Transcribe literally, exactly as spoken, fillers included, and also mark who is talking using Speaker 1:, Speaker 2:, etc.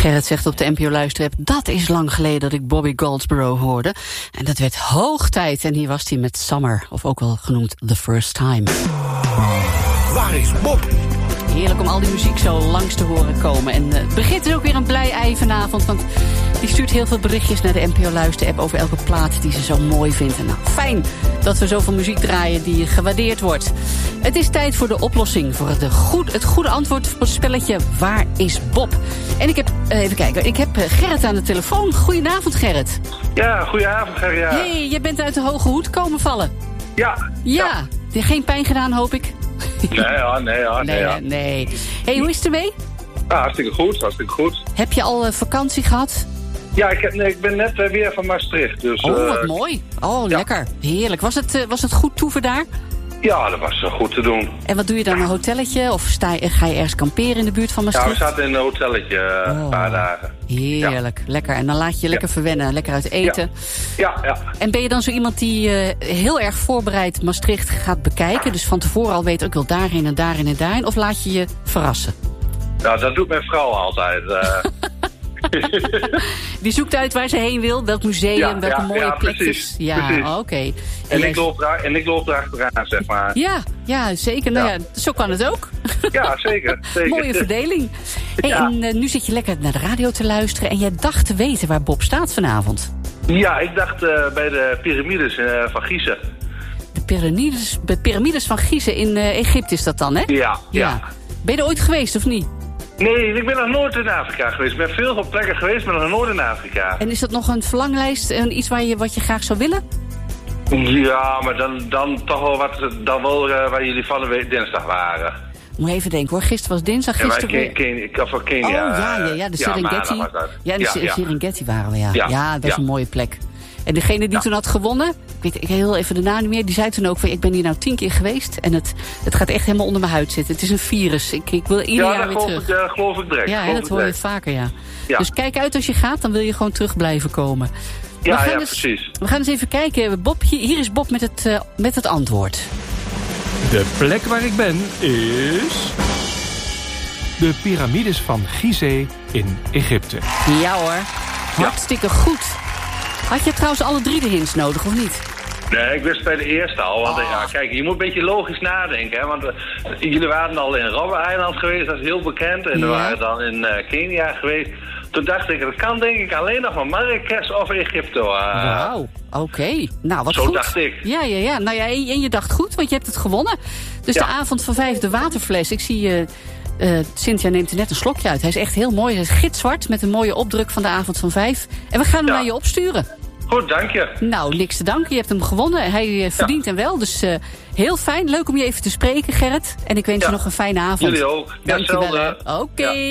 Speaker 1: Gerrit zegt op de N P O Luisterapp, dat is lang geleden dat ik Bobby Goldsboro hoorde. En dat werd hoog tijd. En hier was hij met Summer, of ook wel genoemd The First Time.
Speaker 2: Waar is Bob?
Speaker 1: Heerlijk om al die muziek zo langs te horen komen. En uh, Brigitte is ook weer een blij ei vanavond, want die stuurt heel veel berichtjes naar de N P O Luisterapp over elke plaat die ze zo mooi vindt. En nou, fijn dat we zoveel muziek draaien die gewaardeerd wordt. Het is tijd voor de oplossing, voor het, goed, het goede antwoord voor het spelletje Waar is Bob? En ik heb, uh, even kijken, ik heb uh, Gerrit aan de telefoon. Goedenavond, Gerrit.
Speaker 3: Ja, goedenavond, Gerrit. Ja.
Speaker 1: Hey, je bent uit de hoge hoed komen vallen.
Speaker 3: Ja.
Speaker 1: Ja, ja. Geen pijn gedaan, hoop ik?
Speaker 3: Nee, ja, nee, ja, nee.
Speaker 1: Nee,
Speaker 3: ja.
Speaker 1: nee. Hey, hoe is het ermee?
Speaker 3: Ja, hartstikke goed, hartstikke goed.
Speaker 1: Heb je al uh, vakantie gehad?
Speaker 3: Ja, ik, heb, nee, ik ben net uh, weer van Maastricht. Dus,
Speaker 1: oh, wat
Speaker 3: uh,
Speaker 1: mooi. Oh,
Speaker 3: ja.
Speaker 1: Lekker. Heerlijk. Was het, uh, was het goed toeven daar?
Speaker 3: Ja, dat was uh, goed te doen.
Speaker 1: En wat doe je dan, een hotelletje? Of sta je, ga je ergens kamperen in de buurt van Maastricht?
Speaker 3: Ja, we zaten in een hotelletje uh,
Speaker 1: oh,
Speaker 3: een paar dagen.
Speaker 1: Heerlijk, ja. Lekker. En dan laat je je lekker ja. verwennen, lekker uit eten.
Speaker 3: Ja. ja, ja.
Speaker 1: En ben je dan zo iemand die uh, heel erg voorbereid Maastricht gaat bekijken? Dus van tevoren al weet, ik wil daarheen en daarheen en daarheen? Of laat je je verrassen?
Speaker 3: Nou, dat doet mijn vrouw altijd. Uh.
Speaker 1: Die zoekt uit waar ze heen wil, welk museum, ja, welke
Speaker 3: ja,
Speaker 1: mooie
Speaker 3: ja,
Speaker 1: plekjes.
Speaker 3: Precies,
Speaker 1: ja,
Speaker 3: precies.
Speaker 1: oké. Okay. En,
Speaker 3: en,
Speaker 1: jij...
Speaker 3: ik loop er, en ik loop erachteraan, zeg maar.
Speaker 1: Ja, ja zeker. Nou ja. ja, zo kan het ook.
Speaker 3: Ja, zeker. zeker.
Speaker 1: Mooie verdeling. Hey,
Speaker 3: ja.
Speaker 1: En uh, nu zit je lekker naar de radio te luisteren en jij dacht te weten waar Bob staat vanavond.
Speaker 3: Ja, ik dacht uh, bij de piramides uh, van Gizeh.
Speaker 1: De piramides, de piramides van Gizeh in uh, Egypte is dat dan, hè?
Speaker 3: Ja, ja, ja.
Speaker 1: Ben je er ooit geweest of niet?
Speaker 3: Nee, ik ben nog nooit in Afrika geweest. Ik ben veel op plekken geweest, maar nog nooit in Afrika.
Speaker 1: En is dat nog een verlanglijst en iets waar je, wat je graag zou willen?
Speaker 3: Ja, maar dan, dan toch wel wat, dan wel uh, waar jullie van de week dinsdag waren.
Speaker 1: Moet even denken hoor, gisteren was dinsdag, gisteren...
Speaker 3: Ja, Ken, Ken, ik kan van Kenia.
Speaker 1: Oh ja, ja, ja, de Serengeti.
Speaker 3: Ja,
Speaker 1: ja, de ja, Serengeti ja. waren we, ja. Ja, ja dat is ja. een mooie plek. En degene die ja. toen had gewonnen, ik weet ik heel even de naam niet meer, die zei toen ook van, ik ben hier nou tien keer geweest en het, het gaat echt helemaal onder mijn huid zitten. Het is een virus. Ik, ik wil ieder
Speaker 3: ja,
Speaker 1: jaar weer terug.
Speaker 3: Ja, dat geloof ik direct.
Speaker 1: Ja, hè, dat hoor
Speaker 3: direct.
Speaker 1: je vaker, ja.
Speaker 3: ja.
Speaker 1: Dus kijk uit als je gaat, dan wil je gewoon terug blijven komen.
Speaker 3: Ja,
Speaker 1: we gaan
Speaker 3: ja,
Speaker 1: dus,
Speaker 3: precies.
Speaker 1: We gaan eens even kijken. Bob, hier, hier is Bob met het, uh, met het antwoord.
Speaker 2: De plek waar ik ben is de piramides van Gizeh in Egypte.
Speaker 1: Ja hoor, hartstikke ja. goed. Had je trouwens alle drie de hints nodig, of niet?
Speaker 3: Nee, ik wist bij de eerste al. Want oh. ja, kijk, je moet een beetje logisch nadenken. Hè, want uh, jullie waren al in Robben-eiland geweest, dat is heel bekend. En ja. we waren dan in uh, Kenia geweest. Toen dacht ik, dat kan denk ik alleen nog maar Marrakesh of Egypte. Uh,
Speaker 1: Wauw, oké. Okay. Nou, wat
Speaker 3: zo
Speaker 1: goed.
Speaker 3: dacht ik.
Speaker 1: Ja, ja, ja. Nou ja, en je dacht goed, want je hebt het gewonnen. Dus ja. de avond van vijf, de waterfles. Ik zie... Uh, Uh, Cynthia neemt er net een slokje uit. Hij is echt heel mooi. Hij is gitzwart met een mooie opdruk van de avond van vijf. En we gaan hem ja. naar je opsturen.
Speaker 3: Goed, dank je.
Speaker 1: Nou, niks te danken. Je hebt hem gewonnen. Hij uh, verdient ja. hem wel. Dus uh, heel fijn. Leuk om je even te spreken, Gerrit. En ik wens ja. je nog een fijne avond.
Speaker 3: Jullie ook.
Speaker 1: Dank je wel. Oké. Okay. Ja.